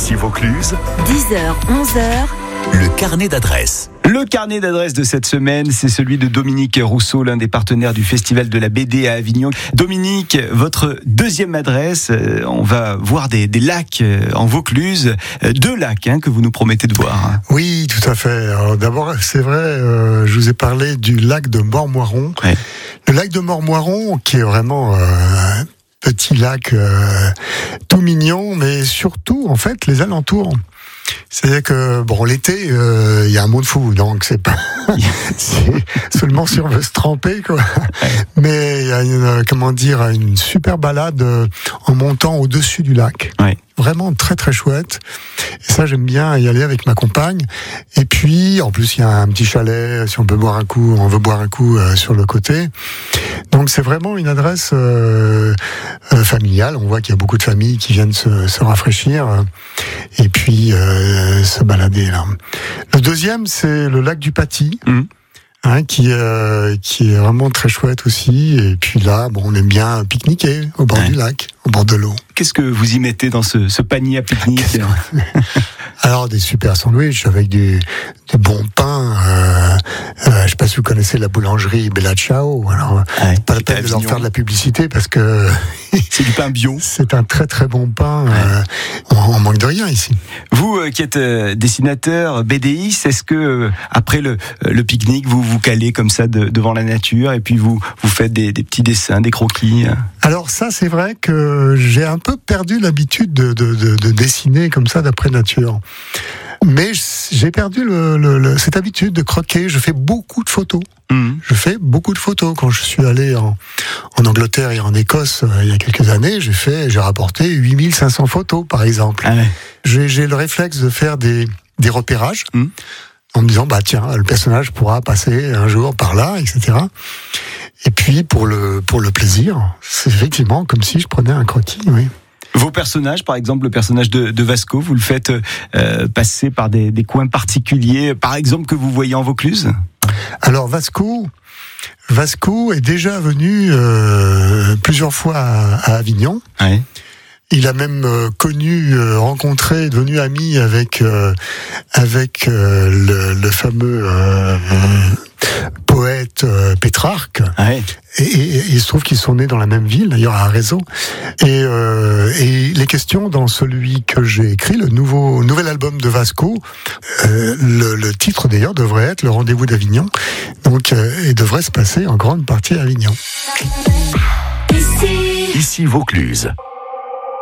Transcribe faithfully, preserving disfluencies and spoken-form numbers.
Ici Vaucluse, dix heures, onze heures. le carnet d'adresses. Le carnet d'adresses de cette semaine, c'est celui de Dominique Rousseau, l'un des partenaires du Festival de la B D à Avignon. Dominique, votre deuxième adresse, euh, on va voir des, des lacs euh, en Vaucluse, euh, deux lacs hein, que vous nous promettez de voir. Hein. Oui, tout à fait. Alors, d'abord, c'est vrai, euh, je vous ai parlé du lac de Mormoiron. Ouais. Le lac de Mormoiron, qui est vraiment euh, un petit lac euh, tout mignon, mais surtout, en fait, les alentours. C'est-à-dire que, bon, l'été, il euh, y a un monde fou, donc c'est pas, c'est seulement si on veut se tremper, quoi. Mais il y a une, comment dire, une super balade en montant au-dessus du lac. Ouais. Vraiment très très chouette. Et ça, j'aime bien y aller avec ma compagne. Et puis, en plus, il y a un petit chalet, si on peut boire un coup, on veut boire un coup euh, sur le côté. Donc, c'est vraiment une adresse euh, euh, familiale. On voit qu'il y a beaucoup de familles qui viennent se, se rafraîchir euh, et puis euh, se balader là. Le deuxième, c'est le lac du Paty. Mmh. Hein, qui, euh, qui est vraiment très chouette aussi. Et puis là, bon, on aime bien pique-niquer au bord ouais. du lac, au bord de l'eau. Qu'est-ce que vous y mettez dans ce, ce panier à pique-nique? Alors, des super sandwichs avec du, du bon pain. Euh, euh, je sais pas si vous connaissez la boulangerie Bella Ciao. Alors, ouais, pas la peine de leur faire de la publicité parce que c'est du pain bio. C'est un très très bon pain. Ouais. Euh, on, on manque de rien ici. Vous euh, qui êtes euh, dessinateur, BDiste, est-ce que euh, après le, euh, le pique-nique, vous vous calez comme ça de, devant la nature et puis vous vous faites des, des petits dessins, des croquis? Alors ça, c'est vrai que j'ai un peu perdu l'habitude de, de, de, de dessiner comme ça d'après nature. Mais j'ai perdu le, le, le, cette habitude de croquer. Je fais beaucoup de photos. Mmh. Je fais beaucoup de photos. Quand je suis allé en, en Angleterre et en Écosse euh, il y a quelques années, j'ai fait, j'ai rapporté huit mille cinq cents photos, par exemple. Ah ouais. j'ai, j'ai le réflexe de faire des, des repérages. Mmh. En me disant, bah tiens, le personnage pourra passer un jour par là, et cetera. Et puis, pour le, pour le plaisir, c'est effectivement comme si je prenais un croquis, oui. Vos personnages, par exemple, le personnage de, de Vasco, vous le faites euh, passer par des, des coins particuliers, par exemple, que vous voyez en Vaucluse? Alors, Vasco, Vasco est déjà venu euh, plusieurs fois à, à Avignon. Ouais. Il a même euh, connu, euh, rencontré, devenu ami avec euh, avec euh, le, le fameux euh, poète euh, Pétrarque. Ouais. Et, et, et il se trouve qu'ils sont nés dans la même ville, d'ailleurs à Arezzo. Et, euh, et les questions dans celui que j'ai écrit, le nouveau nouvel album de Vasco, euh, le, le titre d'ailleurs devrait être Le Rendez-vous d'Avignon. Donc, euh, et devrait se passer en grande partie à Avignon. Ici Vaucluse.